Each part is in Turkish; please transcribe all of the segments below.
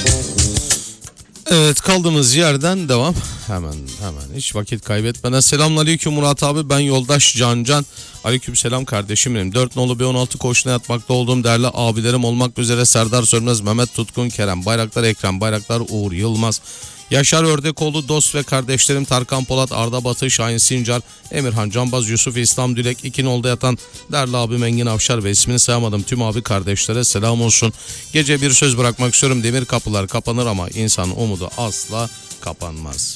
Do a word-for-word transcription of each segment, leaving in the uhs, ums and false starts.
Evet, kaldığımız yerden devam. Hemen hemen hiç vakit kaybetmeden. Selamünaleyküm Murat abi, ben yoldaş Cancan. Aleykümselam kardeşim benim. dört nolu B on altı koğuşuna yatmakta olduğum değerli abilerim olmak üzere Serdar Sönmez, Mehmet Tutkun, Kerem Bayraktar, Ekrem Bayraktar, Uğur Yılmaz, Yaşar Ördekoğlu, dost ve kardeşlerim Tarkan Polat, Arda Batı, Şahin Sincar, Emirhan Canbaz, Yusuf İslam Dülek, iki nolda yatan değerli abim Engin Avşar ve ismini sayamadım tüm abi kardeşlere selam olsun. Gece bir söz bırakmak istiyorum. Demir kapılar kapanır ama insan umudu asla kapanmaz.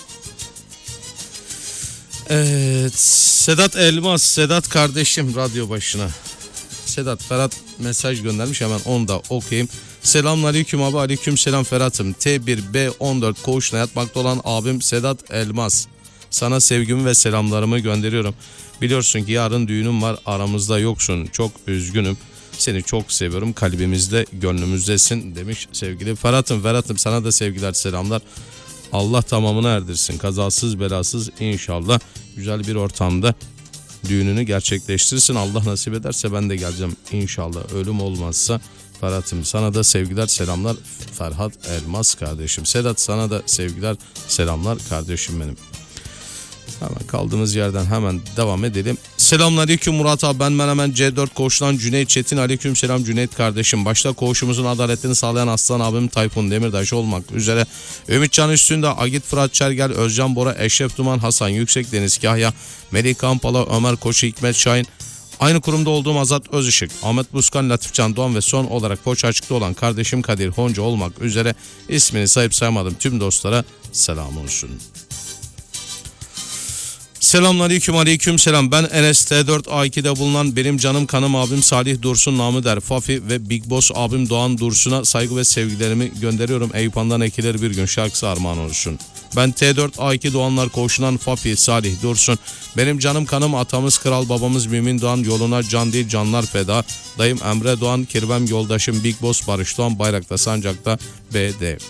Evet, Sedat Elmas, Sedat kardeşim radyo başına. Sedat Ferhat mesaj göndermiş, hemen onu da okuyayım. Selamünaleyküm abi, aleykümselam Ferhat'ım. T bir B on dört koğuşuna yatmakta olan abim Sedat Elmas. Sana sevgimi ve selamlarımı gönderiyorum. Biliyorsun ki yarın düğünüm var, aramızda yoksun. Çok üzgünüm. Seni çok seviyorum. Kalbimizde, gönlümüzdesin demiş sevgili Ferhat'ım. Ferhat'ım sana da sevgiler, selamlar. Allah tamamını erdirsin. Kazasız belasız inşallah güzel bir ortamda düğününü gerçekleştirsin. Allah nasip ederse ben de geleceğim inşallah. Ölüm olmazsa. Ferhat'ım sana da sevgiler, selamlar. Ferhat Elmas kardeşim. Sedat sana da sevgiler, selamlar kardeşim benim. Hemen kaldığımız yerden hemen devam edelim. Selamünaleyküm Murat abi, ben Menemen C dört koğuştan Cüneyt Çetin. Aleykümselam Cüneyt kardeşim. Başta koğuşumuzun adaletini sağlayan aslan abim Tayfun Demirtaş olmak üzere Ümitcan Üstünde, Agit Fırat Çergel, Özcan Bora, Eşref Duman, Hasan Yüksek, Deniz Kahya, Melih Kampala, Ömer Koçu, Hikmet Şahin, aynı kurumda olduğum Azat Özışık, Ahmet Buskan, Latifcan Doğan ve son olarak Poç Açık'ta olan kardeşim Kadir Honca olmak üzere ismini sayıp saymadım tüm dostlara selam olsun. Selamünaleyküm, aleyküm selam. Ben N S T dört A iki'de bulunan benim canım kanım abim Salih Dursun namı der Fafi ve Big Boss abim Doğan Dursun'a saygı ve sevgilerimi gönderiyorum. Eyüphan'dan ekilir bir gün şarkısı armağan olsun. Ben T dört A iki Doğanlar koğuşundan Fafi Salih Dursun. Benim canım kanım atamız kral babamız Mümin Doğan, yoluna can değil canlar feda. Dayım Emre Doğan, kirvem yoldaşım Big Boss Barış Doğan, Bayrakta Sancak'ta B D.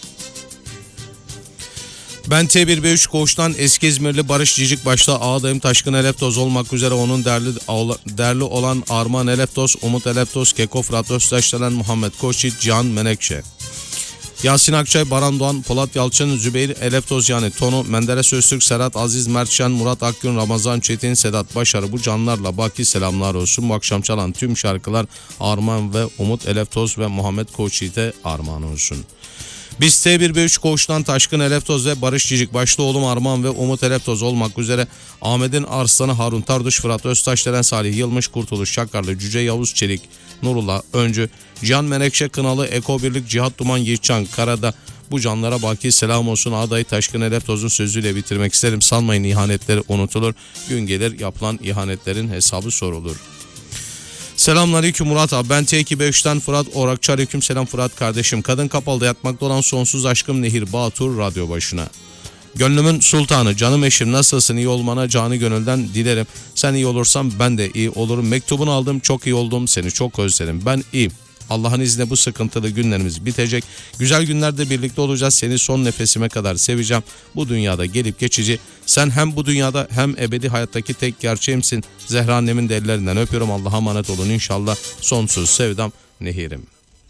Ben T bir B üç koğuştan eski İzmirli Barış Cicik başta ağadayım Taşkın Eleftoz olmak üzere onun değerli, değerli olan Arman Eleftoz, Umut Eleftoz, Keko Fırat Öztaş'tan Muhammed Koçit, Cihan Menekşe, Yasin Akçay, Baran Doğan, Polat Yalçın, Zübeyir Eleftoz yani Tonu, Menderes Öztürk, Serhat Aziz Mertşen, Murat Akgün, Ramazan Çetin, Sedat Başarı, bu canlarla baki selamlar olsun. Bu akşam çalan tüm şarkılar Arman ve Umut Eleftoz ve Muhammed Koçit'e armağan olsun. Biz T bir B üç koğuştan Taşkın Eleftoz ve Barış Cicik başta oğlum Arman ve Umut Eleftoz olmak üzere Ahmet'in Arslanı Harun Tarduş, Fırat Öztaş, Deren Salih Yılmış, Kurtuluş Şakarlı, Cüce Yavuz Çelik, Nurullah Öncü, Cihan Menekşe Kınalı, Eko Birlik, Cihat Duman, Yiğitcan Karada, bu canlara baki selam olsun. Ağdayı Taşkın Eleftoz'un sözüyle bitirmek isterim. Sanmayın ihanetleri unutulur. Gün gelir yapılan ihanetlerin hesabı sorulur. Selamünaleyküm Murat abi, ben T iki B üç'ten Fırat Orakçı. Aleyküm selam Fırat kardeşim. Kadın Kapalı'da yatmakta olan sonsuz aşkım Nehir Bağtur radyo başına. Gönlümün sultanı canım eşim, nasılsın, iyi olmana canı gönülden dilerim. Sen iyi olursan ben de iyi olurum. Mektubunu aldım, çok iyi oldum, seni çok özledim. Ben iyiyim. Allah'ın izniyle bu sıkıntılı günlerimiz bitecek. Güzel günlerde birlikte olacağız. Seni son nefesime kadar seveceğim. Bu dünyada gelip geçici. Sen hem bu dünyada hem ebedi hayattaki tek gerçeğimsin. Zehra annemin de ellerinden öpüyorum. Allah'a emanet olun inşallah. Sonsuz sevdam Nehir'im.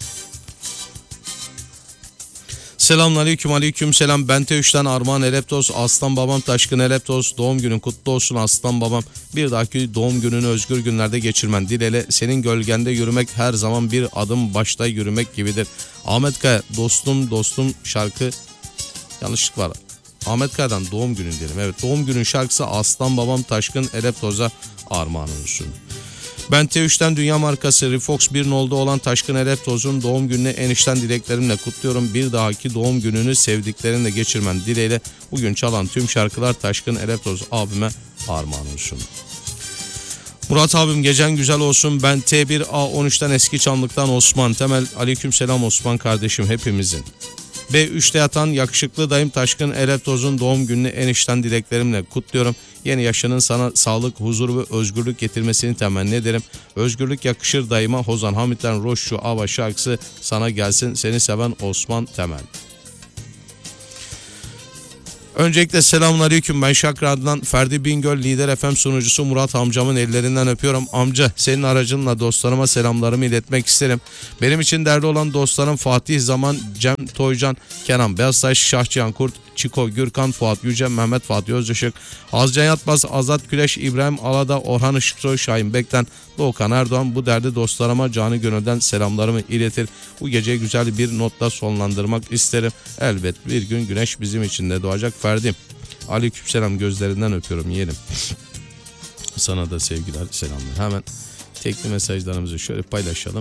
Selamünaleyküm, aleyküm selam. Ben T üç'ten Armağan Eleftoz, aslan babam Taşkın Eleftoz. Doğum günün kutlu olsun aslan babam. Bir dahaki doğum gününü özgür günlerde geçirmen dileğiyle, senin gölgende yürümek her zaman bir adım başta yürümek gibidir. Ahmet Kaya, dostum dostum şarkı yanlışlık var. Ahmet Kaya'dan doğum günün diyelim. Evet, doğum günün şarkısı aslan babam Taşkın Eleftoz'a armağan olsun. Ben T üç'ten dünya markası Refox bir nolda olan Taşkın Eleftoz'un doğum gününü en içten dileklerimle kutluyorum. Bir dahaki doğum gününü sevdiklerinle geçirmen dileğiyle bugün çalan tüm şarkılar Taşkın Eleftoz abime armağan olsun. Murat abim gecen güzel olsun. Ben T bir A on üç'ten eski Çamlık'tan Osman Temel. Aleykümselam Osman kardeşim hepimizin. B üç'te yatan yakışıklı dayım Taşkın Eleftoz'un doğum gününü en içten dileklerimle kutluyorum. Yeni yaşının sana sağlık, huzur ve özgürlük getirmesini temenni ederim. Özgürlük yakışır dayıma. Hozan Hamit'ten Roşçu Ava şarkısı sana gelsin. Seni seven Osman Temel. Öncelikle selamünaleyküm. Ben Şakra Adnan, Ferdi Bingöl Lider F M sunucusu Murat amcamın ellerinden öpüyorum. Amca, senin aracınla dostlarıma selamlarımı iletmek isterim. Benim için değerli olan dostlarım Fatih Zaman, Cem Toycan, Kenan Beyaztaş, Şahçıyan Kurt, Çiko Gürkan, Fuat Yüce, Mehmet Fatih Özışık, Azcan Yatmaz, Azat Güleş, İbrahim Alada, Orhan Işıksoy, Şahin Bekten, Doğukan Erdoğan, bu değerli dostlarıma canı gönülden selamlarımı iletir. Bu geceyi güzel bir notla sonlandırmak isterim. Elbet bir gün güneş bizim için de doğacak Ferdi. Aleykümselam, gözlerinden öpüyorum yeğenim. Sana da sevgiler, selamlar. Hemen tekli mesajlarımızı şöyle paylaşalım.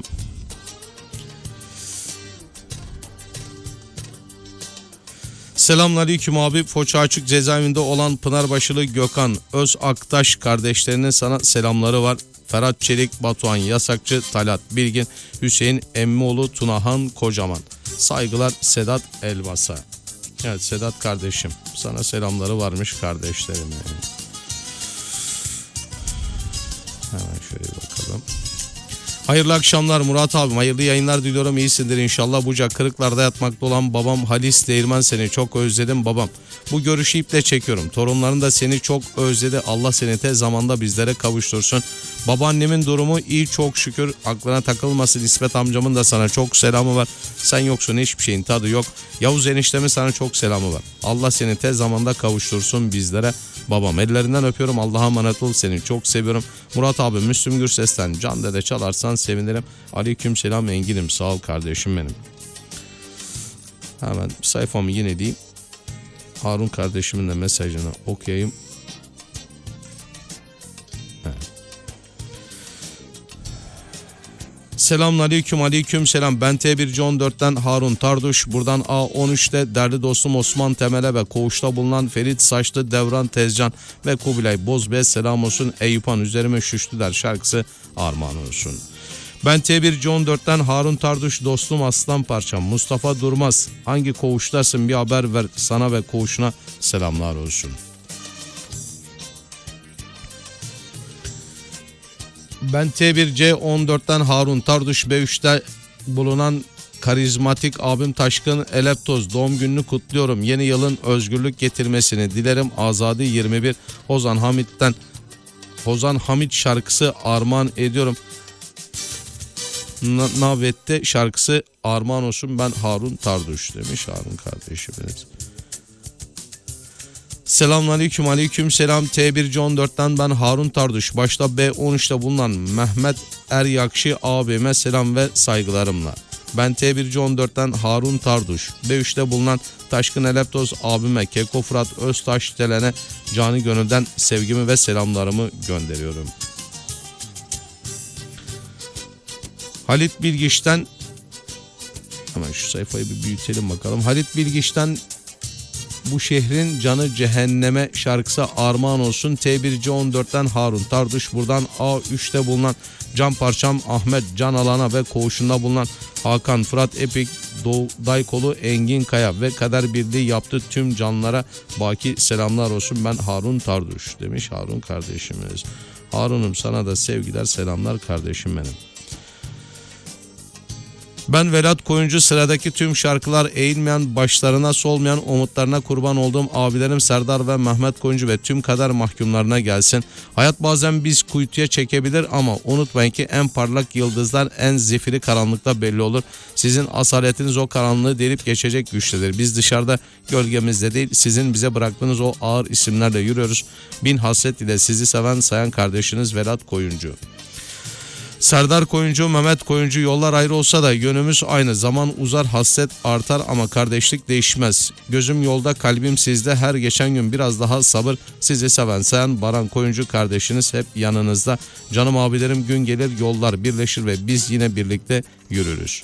Selamünaleyküm abi. Foça Açık cezaevinde olan Pınarbaşılı Gökhan Öz Aktaş kardeşlerinin sana selamları var. Ferhat Çelik, Batuhan Yasakçı, Talat Bilgin, Hüseyin Emmioğlu, Tunahan Kocaman. Saygılar Sedat Elbasa. Evet Sedat kardeşim, sana selamları varmış kardeşlerim. Yani. Hemen şöyle bakalım. Hayırlı akşamlar Murat abim, hayırlı yayınlar diliyorum, iyisindir inşallah. Bucak Kırıklar'da yatmakta olan babam Halis Değirmen, seni çok özledim babam. Bu görüşü iple çekiyorum. Torunların da seni çok özledi. Allah seni tez zamanda bizlere kavuştursun. Babaannemin durumu iyi çok şükür. Aklına takılmasın. İsmet amcamın da sana çok selamı var. Sen yoksun, hiçbir şeyin tadı yok. Yavuz eniştemin sana çok selamı var. Allah seni tez zamanda kavuştursun bizlere. Babam, ellerinden öpüyorum. Allah'a emanet ol. Seni çok seviyorum. Murat abi, Müslüm Gürses'ten Can Dede çalarsan sevinirim. Aleyküm selam Engin'im. Sağ ol kardeşim benim. Hemen sayfamı yenileyim. Harun kardeşimin de mesajını okuyayım. Evet. Selamünaleyküm, aleyküm selam. Ben T bir C on dört'ten Harun Tarduş. Buradan A on üç'te değerli dostum Osman Temel'e ve koğuşta bulunan Ferit Saçlı, Devran Tezcan ve Kubilay Bozbey'e selam olsun. Eyüphan üzerime şüştüler şarkısı armağan olsun. Ben T bir C on dört'ten Harun Tarduş, dostum aslan parçam Mustafa Durmaz. Hangi koğuştasın bir haber ver, sana ve koğuşuna selamlar olsun. Ben T bir C on dört'ten Harun Tarduş, B üç'te bulunan karizmatik abim Taşkın Eleptoz, doğum gününü kutluyorum. Yeni yılın özgürlük getirmesini dilerim. Azadi yirmi bir Ozan Hamit'ten Ozan Hamit şarkısı armağan ediyorum. Navet'te şarkısı armağan olsun, ben Harun Tarduş demiş Harun kardeşimiz. Selamünaleyküm, aleyküm selam. T bir C on dört'ten ben Harun Tarduş. Başta B on üç'te bulunan Mehmet Eryakşi abime selam ve saygılarımla. Ben T bir C on dört'ten Harun Tarduş. B üç'te bulunan Taşkın Eleptoz abime, Keko Fırat Öztaş Delen'e canı gönülden sevgimi ve selamlarımı gönderiyorum. Halit Bilgiç'ten, hemen şu sayfayı bir büyütelim bakalım. Halit Bilgiç'ten bu şehrin canı cehenneme şarkısı armağan olsun. T bir C on dört'ten Harun Tarduş. Buradan A üç'te bulunan Can Parçam Ahmet Can Alana ve koğuşunda bulunan Hakan Fırat Epik, Doğu Daykolu Engin Kaya ve Kader Birliği yaptı tüm canlara baki selamlar olsun. Ben Harun Tarduş demiş Harun kardeşimiz. Harun'um, sana da sevgiler selamlar kardeşim benim. Ben Velat Koyuncu, sıradaki tüm şarkılar eğilmeyen başlarına, solmayan umutlarına kurban olduğum abilerim Serdar ve Mehmet Koyuncu ve tüm kader mahkumlarına gelsin. Hayat bazen biz kuytuya çekebilir ama unutmayın ki en parlak yıldızlar en zifiri karanlıkta belli olur. Sizin asaletiniz o karanlığı delip geçecek güçtedir. Biz dışarıda gölgemizde değil, sizin bize bıraktığınız o ağır isimlerle yürüyoruz. Bin hasret ile sizi seven sayan kardeşiniz Velat Koyuncu. Serdar Koyuncu, Mehmet Koyuncu, yollar ayrı olsa da yönümüz aynı. Zaman uzar, hasret artar ama kardeşlik değişmez. Gözüm yolda, kalbim sizde, her geçen gün biraz daha sabır. Sizi seven sayan Baran Koyuncu kardeşiniz hep yanınızda. Canım abilerim, gün gelir yollar birleşir ve biz yine birlikte yürürüz.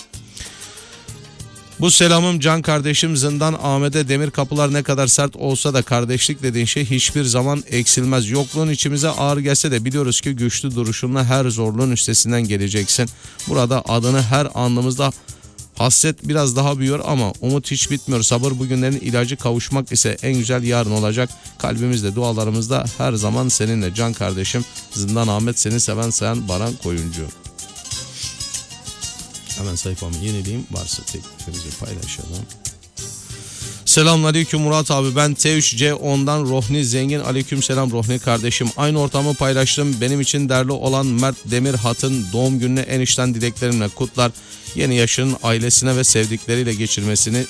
Bu selamım can kardeşim Zindan Ahmet'e. Demir kapılar ne kadar sert olsa da kardeşlik dediğin şey hiçbir zaman eksilmez. Yokluğun içimize ağır gelse de biliyoruz ki güçlü duruşunla her zorluğun üstesinden geleceksin. Burada adını her anımızda hasret biraz daha büyüyor ama umut hiç bitmiyor. Sabır bugünlerin ilacı, kavuşmak ise en güzel yarın olacak. Kalbimizde, dualarımızda her zaman seninle can kardeşim Zindan Ahmet, seni seven sayan Baran Koyuncu. Hemen sayfamı yenileyim, varsa teklifimizi paylaşalım. Selamünaleyküm Murat abi, ben T üç C ondan Rohni Zengin. Aleykümselam Rohni kardeşim. Aynı ortamı paylaştım. Benim için değerli olan Mert Demirhat'ın doğum gününü en içten dileklerimle kutlar. Yeni yaşının ailesine ve sevdikleriyle geçirmesini